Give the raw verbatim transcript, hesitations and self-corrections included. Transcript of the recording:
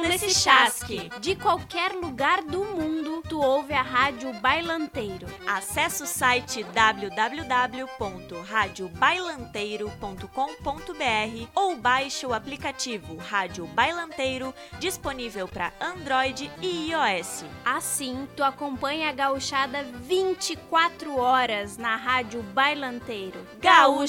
nesse chasque. De qualquer lugar do mundo, tu ouve a Rádio Bailanteiro. Acesse o site w w w ponto rádio bailanteiro ponto com ponto b r ou baixe o aplicativo Rádio Bailanteiro, disponível para Android e iOS. Assim, tu acompanha a gauchada vinte e quatro horas na Rádio Bailanteiro. Gaúcha